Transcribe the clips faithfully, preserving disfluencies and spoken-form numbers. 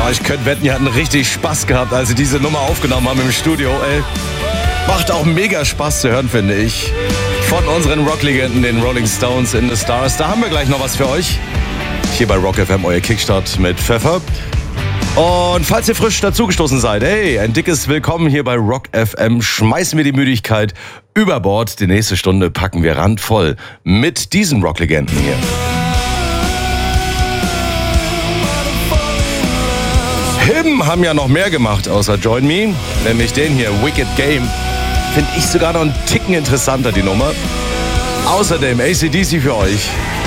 Oh, ich könnte wetten, die hatten richtig Spaß gehabt, als sie diese Nummer aufgenommen haben im Studio. Ey. Macht auch mega Spaß zu hören, finde ich. Von unseren Rocklegenden, den Rolling Stones in the Stars. Da haben wir gleich noch was für euch. Hier bei Rock F M, euer Kickstart mit Pfeffer. Und falls ihr frisch dazugestoßen seid, hey, ein dickes Willkommen hier bei Rock F M. Schmeißen wir die Müdigkeit über Bord. Die nächste Stunde packen wir randvoll mit diesen Rocklegenden hier. Him haben ja noch mehr gemacht außer Join Me, nämlich den hier, Wicked Game. Finde ich sogar noch einen Ticken interessanter, die Nummer. Außerdem A C D C für euch.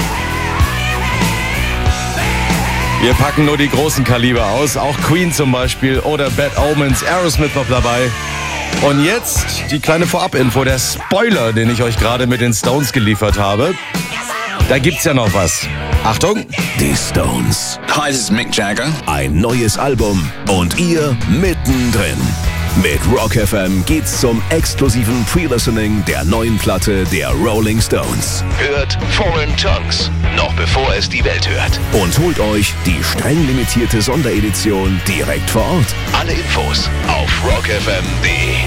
Wir packen nur die großen Kaliber aus, auch Queen zum Beispiel oder Bad Omens, Aerosmith noch dabei. Und jetzt die kleine Vorab-Info, der Spoiler, den ich euch gerade mit den Stones geliefert habe. Da gibt's ja noch was. Achtung! Die Stones. Hi, this is Mick Jagger. Ein neues Album und ihr mittendrin. Mit Rock F M geht's zum exklusiven Pre-Listening der neuen Platte der Rolling Stones. Hört Foreign Tongues, noch bevor es die Welt hört. Und holt euch die streng limitierte Sonderedition direkt vor Ort. Alle Infos auf rock f m punkt d e.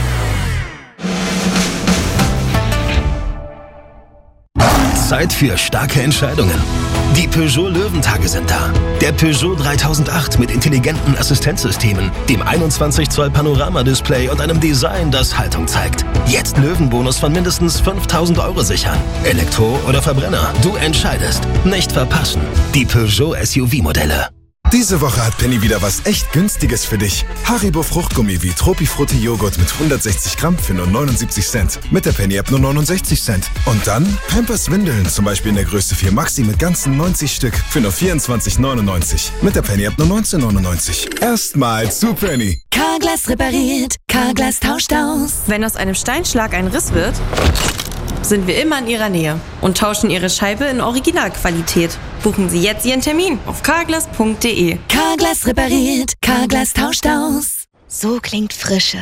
Zeit für starke Entscheidungen. Die Peugeot Löwentage sind da. Der Peugeot dreitausendacht mit intelligenten Assistenzsystemen, dem einundzwanzig Zoll Panoramadisplay und einem Design, das Haltung zeigt. Jetzt Löwenbonus von mindestens fünftausend Euro sichern. Elektro oder Verbrenner, du entscheidest. Nicht verpassen. Die Peugeot S U V-Modelle. Diese Woche hat Penny wieder was echt Günstiges für dich. Haribo Fruchtgummi wie Tropifrutti Joghurt mit hundertsechzig Gramm für nur neunundsiebzig Cent. Mit der Penny-App nur neunundsechzig Cent. Und dann Pampers Windeln, zum Beispiel in der Größe vier Maxi mit ganzen neunzig Stück für nur vierundzwanzig neunundneunzig. Mit der Penny-App nur neunzehn neunundneunzig. Erstmal zu Penny. Carglass repariert, Carglass tauscht aus. Wenn aus einem Steinschlag ein Riss wird, sind wir immer in Ihrer Nähe und tauschen Ihre Scheibe in Originalqualität. Buchen Sie jetzt Ihren Termin auf carglass punkt d e. Carglass repariert, Carglass tauscht aus. So klingt Frische.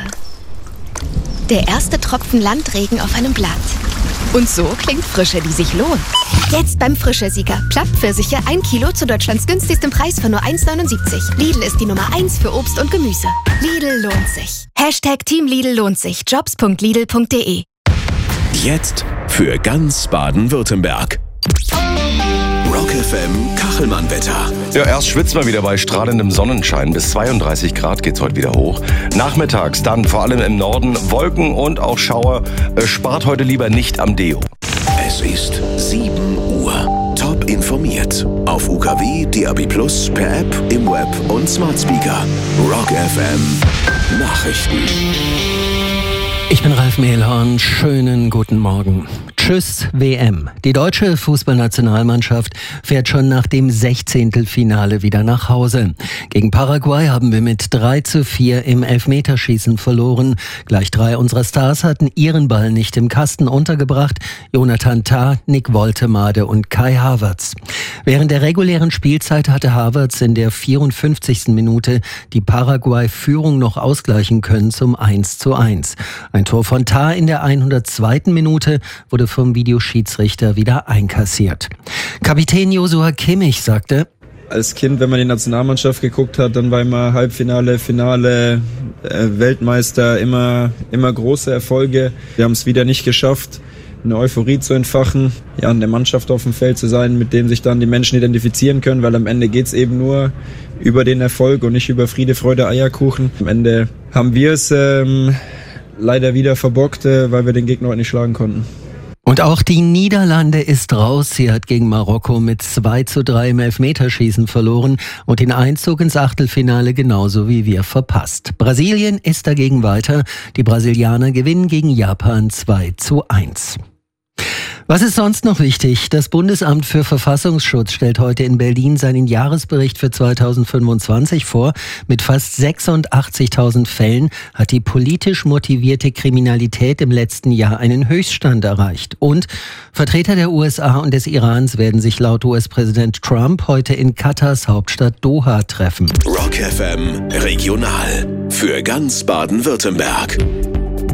Der erste Tropfen Landregen auf einem Blatt. Und so klingt Frische, die sich lohnt. Jetzt beim Frische-Sieger. Plattpfirsiche ein Kilo zu Deutschlands günstigstem Preis für nur eins neunundsiebzig. Lidl ist die Nummer eins für Obst und Gemüse. Lidl lohnt sich. Hashtag Team Lidl lohnt sich. jobs punkt lidl punkt d e. Jetzt für ganz Baden-Württemberg. Rock F M Kachelmann-Wetter. Ja, erst schwitzt man wieder bei strahlendem Sonnenschein. Bis zweiunddreißig Grad geht's heute wieder hoch. Nachmittags dann vor allem im Norden Wolken und auch Schauer. Äh, spart heute lieber nicht am Deo. Es ist sieben Uhr. Top informiert. Auf U K W, D A B plus, per App, im Web und Smart Speaker. Rock F M Nachrichten. Ich bin Ralf Mehlhorn. Schönen guten Morgen. Tschüss W M. Die deutsche Fußballnationalmannschaft fährt schon nach dem Sechzehntelfinale wieder nach Hause. Gegen Paraguay haben wir mit drei zu vier im Elfmeterschießen verloren. Gleich drei unserer Stars hatten ihren Ball nicht im Kasten untergebracht. Jonathan Tah, Nick Woltemade und Kai Havertz. Während der regulären Spielzeit hatte Havertz in der vierundfünfzigsten Minute die Paraguay-Führung noch ausgleichen können zum eins zu eins. Ein Tor von Tah in der hundertzweiten Minute wurde vom Videoschiedsrichter wieder einkassiert. Kapitän Joshua Kimmich sagte: Als Kind, wenn man die Nationalmannschaft geguckt hat, dann war immer Halbfinale, Finale, äh, Weltmeister, immer, immer große Erfolge. Wir haben es wieder nicht geschafft, eine Euphorie zu entfachen, ja, an der Mannschaft auf dem Feld zu sein, mit dem sich dann die Menschen identifizieren können, weil am Ende geht es eben nur über den Erfolg und nicht über Friede, Freude, Eierkuchen. Am Ende haben wir es ähm, leider wieder verbockt, äh, weil wir den Gegner heute nicht schlagen konnten. Und auch die Niederlande ist raus. Sie hat gegen Marokko mit zwei zu drei im Elfmeterschießen verloren und den Einzug ins Achtelfinale genauso wie wir verpasst. Brasilien ist dagegen weiter. Die Brasilianer gewinnen gegen Japan zwei zu eins. Was ist sonst noch wichtig? Das Bundesamt für Verfassungsschutz stellt heute in Berlin seinen Jahresbericht für zweitausendfünfundzwanzig vor. Mit fast sechsundachtzigtausend Fällen hat die politisch motivierte Kriminalität im letzten Jahr einen Höchststand erreicht. Und Vertreter der U S A und des Irans werden sich laut U S-Präsident Trump heute in Katars Hauptstadt Doha treffen. Rock F M Regional für ganz Baden-Württemberg.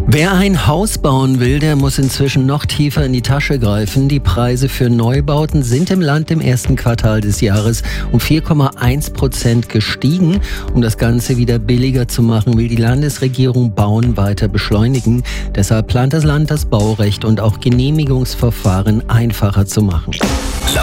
Wer ein Haus bauen will, der muss inzwischen noch tiefer in die Tasche greifen. Die Preise für Neubauten sind im Land im ersten Quartal des Jahres um vier Komma eins Prozent gestiegen. Um das Ganze wieder billiger zu machen, will die Landesregierung Bauen weiter beschleunigen. Deshalb plant das Land, das Baurecht und auch Genehmigungsverfahren einfacher zu machen.